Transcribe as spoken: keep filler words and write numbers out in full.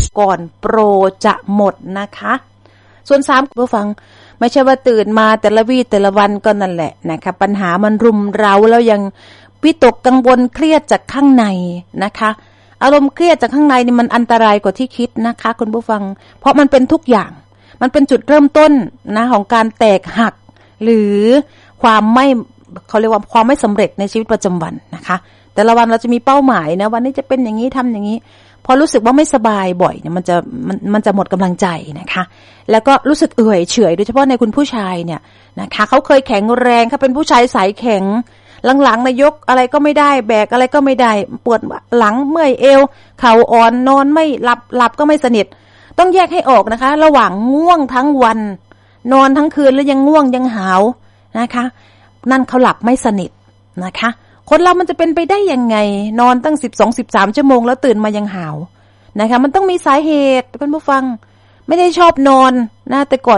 ก่อนโปรจะหมดนะคะส่วนสามผู้ฟังไม่ใช่ว่าตื่นมาแต่ละวี่แต่ละวันก็นั่นแหละนะคะปัญหามันรุมเร้าแล้วยังวิตกกังวลเครียดจากข้างในนะคะอารมณ์เครียดจากข้างในนี่มันอันตรายกว่าที่คิดนะคะคุณผู้ฟังเพราะมันเป็นทุกอย่างมันเป็นจุดเริ่มต้นนะของการแตกหักหรือความไม่เขาเรียกว่าความไม่สำเร็จในชีวิตประจำวันนะคะแต่ละวันเราจะมีเป้าหมายนะวันนี้จะเป็นอย่างนี้ทำอย่างนี้พอรู้สึกว่าไม่สบายบ่อยเนี่ยมันจะมันมันจะหมดกำลังใจนะคะแล้วก็รู้สึกเอื่อยเฉยโดยเฉพาะในคุณผู้ชายเนี่ยนะคะเขาเคยแข็งแรงเขาเป็นผู้ชายสายแข็งหลังๆนายกอะไรก็ไม่ได้แบกอะไรก็ไม่ได้ปวดหลังเมื่อยเอวเข่าอ่อนนอนไม่หลับหลับก็ไม่สนิทต้องแยกให้ออกนะคะระหว่างง่วงทั้งวันนอนทั้งคืนแล้วยังง่วงยังหาวนะคะนั่นเขาหลับไม่สนิทนะคะคนเรามันจะเป็นไปได้ยังไงนอนตั้งสิบสอง สิบสามชั่วโมงแล้วตื่นมายังหาวนะคะมันต้องมีสาเหตุเป็นผู้ฟังไม่ได้ชอบนอนนะแต่ก่อน